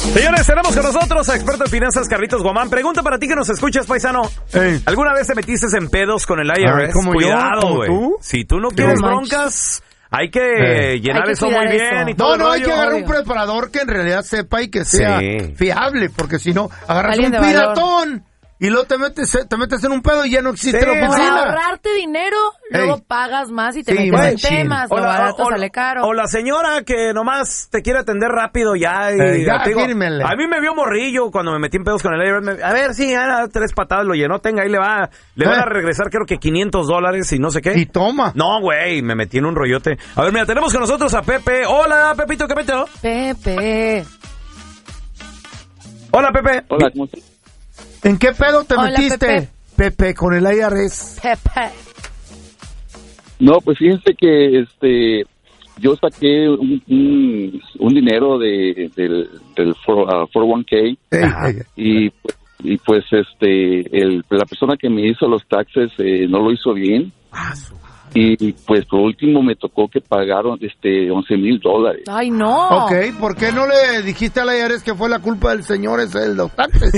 Señores, tenemos con nosotros a experto en finanzas, Carlitos Guamán. Pregunta para ti que nos escuchas, paisano. ¿Alguna vez te metiste en pedos con el IRS? Cuidado, güey. Si tú no quieres broncas, hay que llenar eso muy bien y todo el rollo. Hay que agarrar un preparador que en realidad sepa y que sea fiable, porque si no, agarras un piratón y luego te metes en un pedo y ya no existe la oficina. Para ahorrarte dinero, luego pagas más y te metes en temas, lo barato sale caro. O la señora que nomás te quiere atender rápido ya. Y ya, digo, fírmele. A mí me vio morrillo cuando me metí en pedos con el IRS. A ver, sí, 3 patadas lo llenó, tenga, ahí le van a regresar creo que $500 y no sé qué. Y toma. No, güey, me metí en un rollote. A ver, mira, tenemos con nosotros a Pepe. Hola, Pepito, ¿qué peteo? Pepe. Hola, Pepe. Hola, ¿cómo estás? ¿En qué pedo te metiste, Pepe, con el IRS? Pepe. No, pues fíjense que yo saqué un dinero del 401k y pues la persona que me hizo los taxes no lo hizo bien. Y pues por último me tocó que pagaron $11,000. Ay, no. Ok, ¿por qué no le dijiste al IRS que fue la culpa del señor ese de los taxes?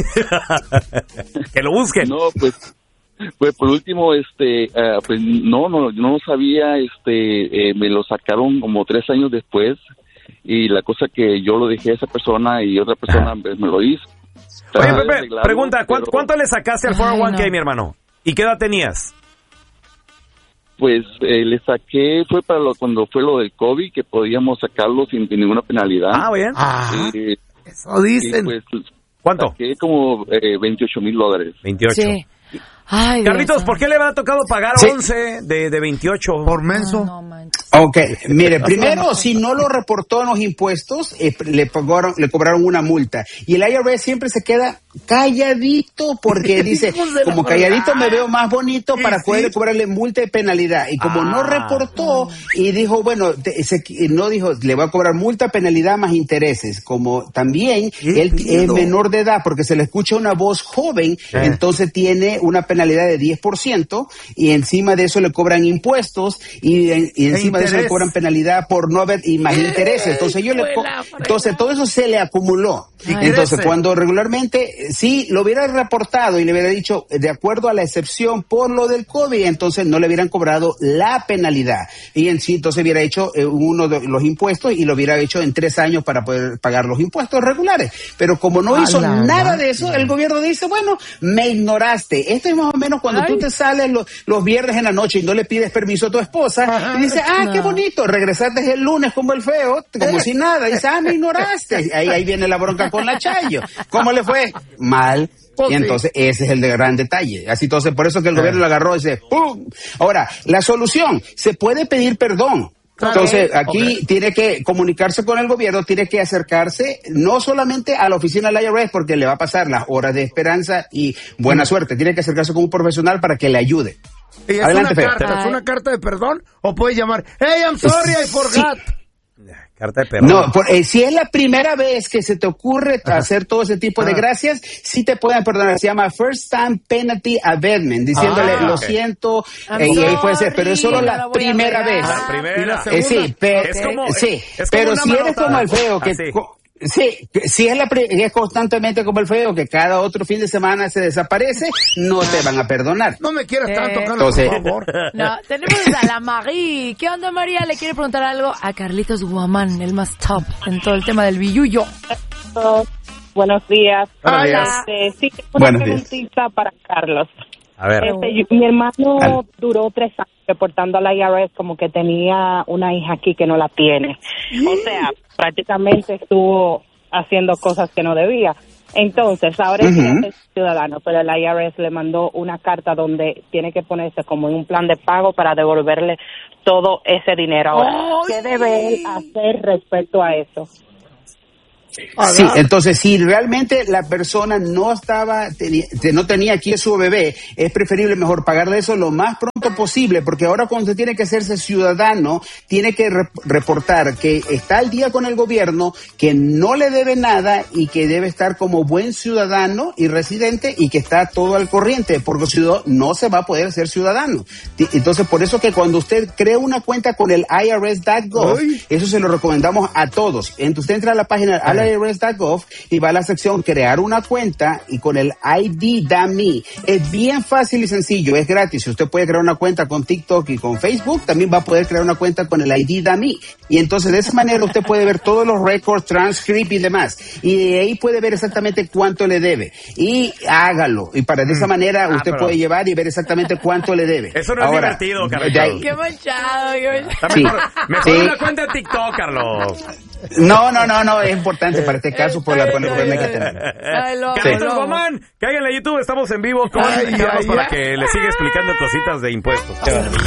Que lo busquen. No, pues por último pues no sabía, me lo sacaron como 3 años después y la cosa que yo lo dejé a esa persona y otra persona me lo hizo. Oye, Pepe, pregunta, ¿cuánto le sacaste al 401k, mi hermano? ¿Y qué edad tenías? Pues le saqué, fue cuando fue lo del COVID, que podíamos sacarlo sin ninguna penalidad. Ah, bien. Eso dicen. Pues, ¿cuánto? Saqué como $28,000. 28. Sí. Ay, Carlitos, Dios, ¿por qué le ha tocado pagar 11 de 28? Por menso. Ok, mire, primero, si no lo reportó en los impuestos, le cobraron una multa. Y el IRS siempre se queda calladito porque dice, como calladito me veo más bonito para poder cobrarle multa y penalidad. Y como no reportó y dijo, bueno, no dijo, le va a cobrar multa, penalidad más intereses. Como también él es menor de edad porque se le escucha una voz joven, entonces tiene una penalidad de 10% y encima de eso le cobran impuestos y encima de eso le cobran penalidad por no haber y más intereses. Entonces entonces todo eso se le acumuló. Entonces cuando regularmente si lo hubiera reportado y le hubiera dicho de acuerdo a la excepción por lo del COVID, entonces no le hubieran cobrado la penalidad y en sí entonces hubiera hecho uno de los impuestos y lo hubiera hecho en 3 años para poder pagar los impuestos regulares. Pero como no hizo nada de eso, el gobierno dice, bueno, me ignoraste. Esto es más o menos cuando tú te sales los viernes en la noche y no le pides permiso a tu esposa y dices, qué bonito, regresaste el lunes como el feo, como si nada, y dices, me ignoraste. Ahí viene la bronca con la Chayo. ¿Cómo le fue? Mal. Y entonces ese es el gran detalle. Así entonces por eso que el gobierno lo agarró y dice, ¡pum! Ahora, la solución, se puede pedir perdón. Entonces, aquí tiene que comunicarse con el gobierno, tiene que acercarse no solamente a la oficina del IRS porque le va a pasar las horas de esperanza y buena suerte, tiene que acercarse con un profesional para que le ayude. ¿Y es adelante, ¿Es una carta de perdón o puedes llamar, hey, I'm sorry, I forgot? Carta de perdón. No, si es la primera vez que se te ocurre hacer todo ese tipo de gracias, sí te pueden perdonar. Se llama First Time Penalty Abatement, diciéndole lo siento, y ahí puede ser, pero es solo la primera vez. La primera. Sí, pero si eres como el feo que... Sí, si es constantemente como el feo, que cada otro fin de semana se desaparece, no te van a perdonar. No me quieras tanto, Carlos, por favor. No, tenemos a la Marie. ¿Qué onda, María? ¿Le quiere preguntar algo a Carlitos Guamán, el más top en todo el tema del billuyo? Buenos días. Hola. Sí, una preguntita para Carlos. A ver. Mi hermano duró 3 años reportando a la IRS como que tenía una hija aquí que no la tiene. O sea, prácticamente estuvo haciendo cosas que no debía. Entonces, ahora es ciudadano, pero la IRS le mandó una carta donde tiene que ponerse como en un plan de pago para devolverle todo ese dinero. Ahora, ¿qué debe él hacer respecto a eso? Sí, entonces si realmente la persona no tenía aquí a su bebé, es preferible mejor pagarle eso lo más pronto posible, porque ahora cuando usted tiene que hacerse ciudadano, tiene que reportar que está al día con el gobierno, que no le debe nada y que debe estar como buen ciudadano y residente y que está todo al corriente, porque si no, no se va a poder ser ciudadano. Entonces, por eso que cuando usted crea una cuenta con el IRS.gov, eso se lo recomendamos a todos. Entonces, usted entra a la página IRS.gov y va a la sección crear una cuenta y con el ID.me. Es bien fácil y sencillo, es gratis. Si usted puede crear una cuenta con TikTok y con Facebook, también va a poder crear una cuenta con el ID.me. Y entonces de esa manera usted puede ver todos los records, transcript y demás. Y de ahí puede ver exactamente cuánto le debe. Y hágalo. Y para de esa manera usted puede llevar y ver exactamente cuánto le debe. Eso no es divertido, Carlos. Qué manchado. Mejor una cuenta de TikTok, Carlos. No, es importante para este caso por el problema que tenemos. Carlitos Guamán, cáiganle a YouTube, estamos en vivo con Carlos para que le siga explicando cositas de impuestos.